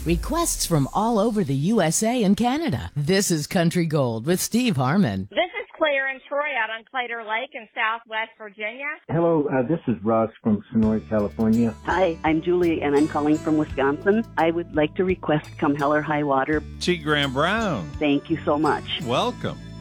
Requests from all over the USA and Canada. This is Country Gold with Steve Harmon. This is Claire and Troy out on Claytor Lake in Southwest Virginia. Hello, this is Ross from Sonora, California. Hi, I'm Julie, and I'm calling from Wisconsin. I would like to request Come Hell or High Water. T. Graham Brown. Thank you so much. Welcome.